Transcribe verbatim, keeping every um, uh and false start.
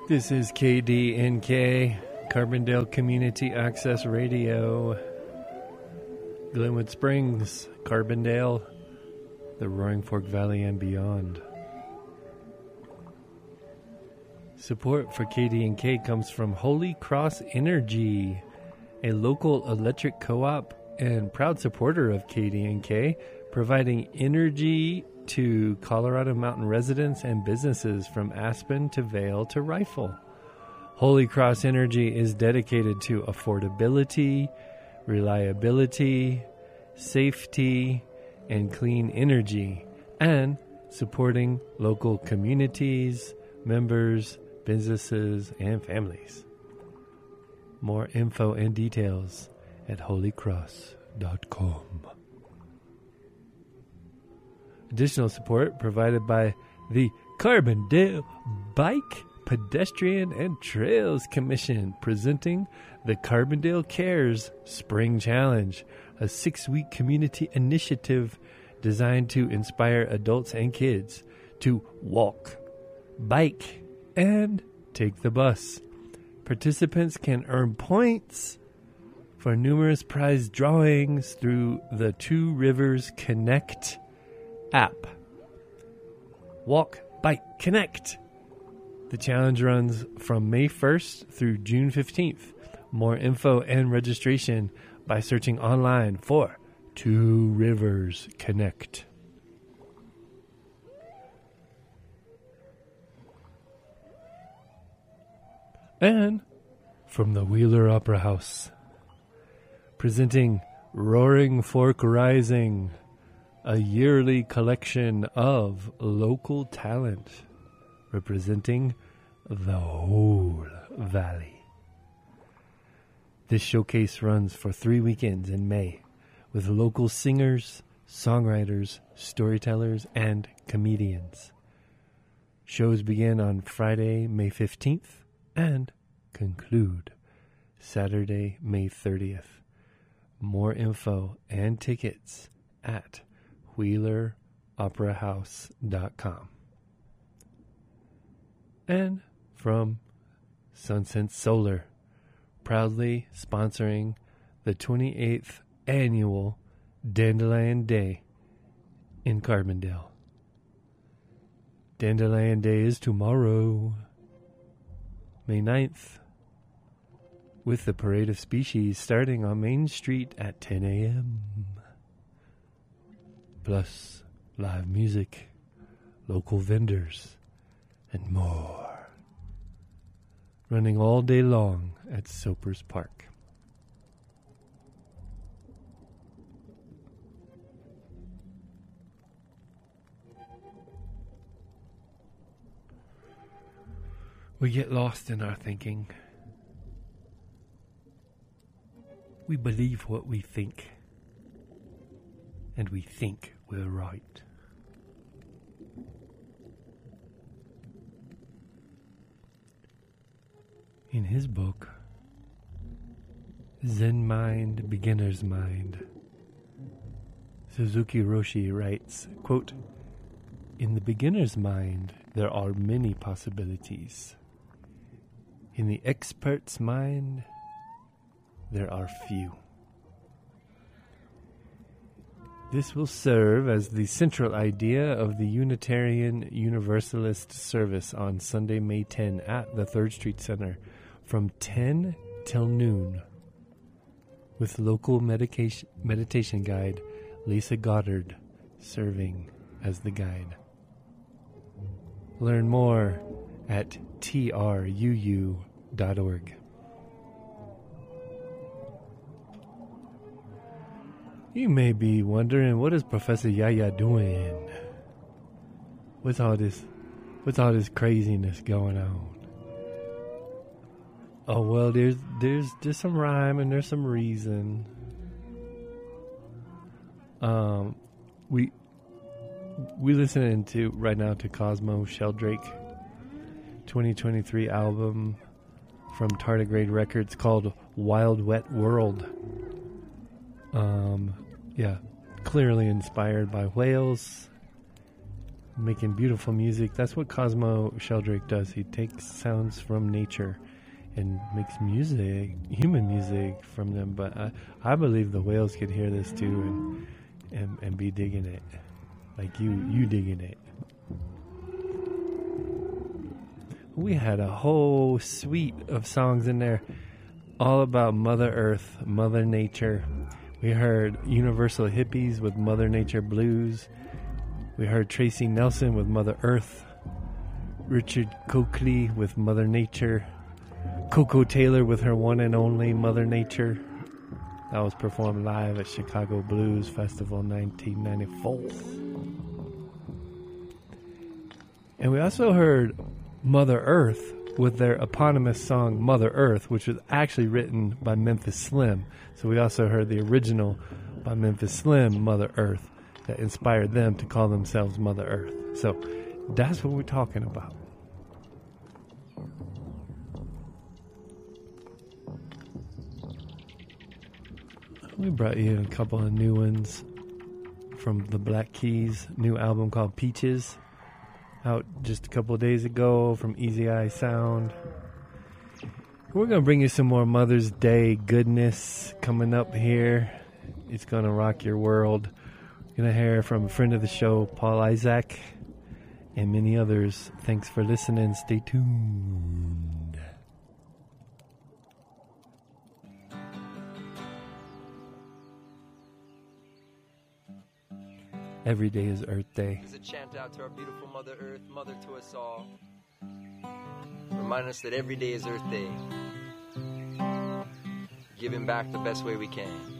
This is K D N K, Carbondale Community Access Radio, Glenwood Springs, Carbondale, the Roaring Fork Valley and beyond. Support for K D N K comes from Holy Cross Energy, a local electric co-op and proud supporter of K D N K, providing energy to Colorado Mountain residents and businesses from Aspen to Vail to Rifle. Holy Cross Energy is dedicated to affordability, reliability, safety, and clean energy, and supporting local communities, members, businesses, and families. More info and details at holy cross dot com. Additional support provided by the Carbondale Bike, Pedestrian, and Trails Commission, presenting the Carbondale Cares Spring Challenge, a six-week community initiative designed to inspire adults and kids to walk, bike, and take the bus. Participants can earn points for numerous prize drawings through the Two Rivers Connect app. Walk, Bike, Connect. The challenge runs from May first through June fifteenth. More info and registration by searching online for Two Rivers Connect. And from the Wheeler Opera House, presenting Roaring Fork Rising, a yearly collection of local talent representing the whole valley. This showcase runs for three weekends in May with local singers, songwriters, storytellers, and comedians. Shows begin on Friday, May fifteenth and conclude Saturday, May thirtieth. More info and tickets at wheeler opera house dot com. And from Sunsense Solar, proudly sponsoring the twenty-eighth annual Dandelion Day in Carbondale. Dandelion Day is tomorrow, May ninth, with the Parade of Species starting on Main Street at ten a.m. Plus live music, local vendors, and more. Running all day long at Soapers Park. We get lost in our thinking. We believe what we think, and we think we're right. In his book, Zen Mind, Beginner's Mind, Suzuki Roshi writes, quote, "In the beginner's mind, there are many possibilities. In the expert's mind, there are few. This will serve as the central idea of the Unitarian Universalist service on Sunday, May tenth at the third Street Center from ten till noon with local medication, meditation guide Lisa Goddard serving as the guide. Learn more at T R U U dot org. You may be wondering, what is Professor Yaya doing? What's all this, what's all this craziness going on? Oh well, there's there's there's some rhyme and there's some reason. Um, we we listening to right now to Cosmo Sheldrake twenty twenty-three album from Tardigrade Records called Wild Wet World. Um, yeah, clearly inspired by whales, making beautiful music. That's what Cosmo Sheldrake does. He takes sounds from nature and makes music, human music from them. But I, I believe the whales could hear this too and, and and be digging it, like you you digging it. We had a whole suite of songs in there, all about Mother Earth, Mother Nature. We heard Universal Hippies with Mother Nature Blues. We heard Tracy Nelson with Mother Earth. Richard Coakley with Mother Nature. Coco Taylor with her one and only Mother Nature. That was performed live at Chicago Blues Festival nineteen ninety-four. And we also heard Mother Earth with their eponymous song Mother Earth, which was actually written by Memphis Slim. So we also heard the original by Memphis Slim, Mother Earth, that inspired them to call themselves Mother Earth. So that's what we're talking about. We brought you a couple of new ones from the Black Keys, new album called Peaches, out just a couple of days ago from Easy Eye Sound. We're going to bring you some more Mother's Day goodness coming up here. It's going to rock your world. We're going to hear from a friend of the show, Paul Isaac, and many others. Thanks for listening. Stay tuned. Every day is Earth Day. As a chant out to our beautiful Mother Earth, Mother to us all. Remind us that every day is Earth Day. Giving back the best way we can.